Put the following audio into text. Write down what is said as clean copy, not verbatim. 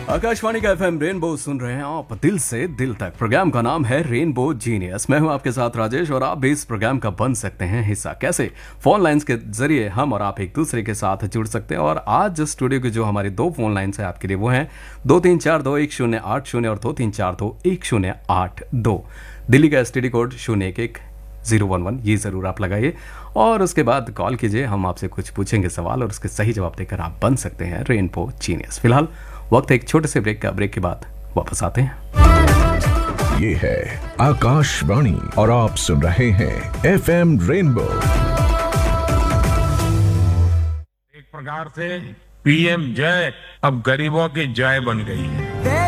आकाशवाणी का FM rainbow सुन रहे हैं आप दिल से दिल तक। प्रोग्राम का नाम है रेनबो जीनियस। मैं हूं आपके साथ राजेश और आप भी इस प्रोग्राम का बन सकते हैं हिस्सा। कैसे? फोन लाइंस के जरिए हम और आप एक दूसरे के साथ जुड़ सकते हैं। और आज स्टूडियो की जो हमारी दो फोन लाइन्स है आपके लिए वो हैं 23421080 और 23421082। दिल्ली का एसटीडी कोड 011011, ये जरूर आप लगाइए और उसके बाद कॉल कीजिए। हम आपसे कुछ पूछेंगे सवाल और उसके सही जवाब देकर आप बन सकते हैं रेनबो जीनियस। फिलहाल वक्त एक छोटे से ब्रेक का। ब्रेक के बाद वापस आते हैं। ये है आकाशवाणी और आप सुन रहे हैं एफएम रेनबो। एक प्रकार से पीएम जय अब गरीबों की जय बन गई है।